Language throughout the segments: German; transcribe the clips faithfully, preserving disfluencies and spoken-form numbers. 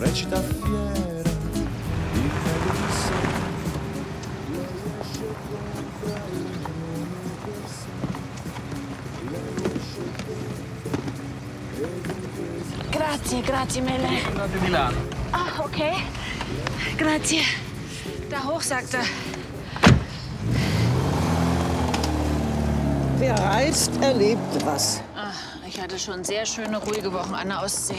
recita fiera, il meglio di sé. Lei esce contra il giorno per sé. Lei esce contra. Grazie, grazie mille. Andate di là. Ah, okay. Grazie. Da hoch, sagt er. Wer reist, erlebt was. Ach, ich hatte schon sehr schöne, ruhige Wochen an der Ostsee.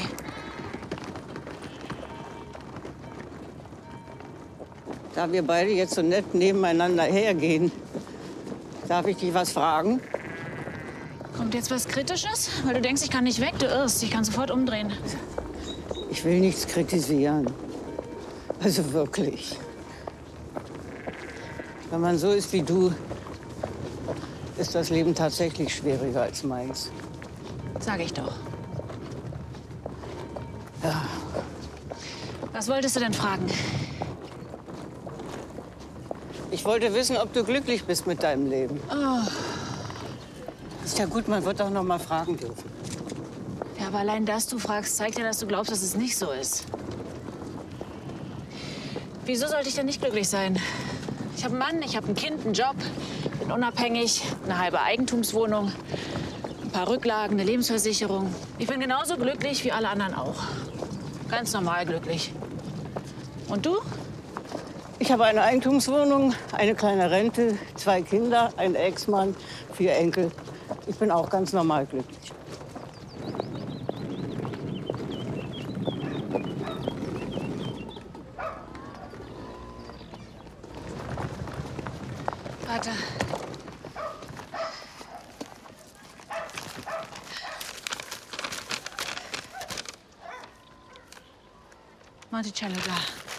Da wir beide jetzt so nett nebeneinander hergehen, darf ich dich was fragen? Kommt jetzt was Kritisches? Weil du denkst, ich kann nicht weg, du irrst. Ich kann sofort umdrehen. Ich will nichts kritisieren. Also wirklich. Wenn man so ist wie du, ist das Leben tatsächlich schwieriger als meins. Sag ich doch. Ja. Was wolltest du denn fragen? Ich wollte wissen, ob du glücklich bist mit deinem Leben. Oh. Ist ja gut, man wird auch noch mal fragen dürfen. Ja, aber allein, dass du fragst, zeigt ja, dass du glaubst, dass es nicht so ist. Wieso sollte ich denn nicht glücklich sein? Ich habe einen Mann, ich habe ein Kind, einen Job, bin unabhängig, eine halbe Eigentumswohnung, ein paar Rücklagen, eine Lebensversicherung. Ich bin genauso glücklich wie alle anderen auch. Ganz normal glücklich. Und du? Ich habe eine Eigentumswohnung, eine kleine Rente, zwei Kinder, einen Ex-Mann, vier Enkel. Ich bin auch ganz normal glücklich. Vater. Monticello da.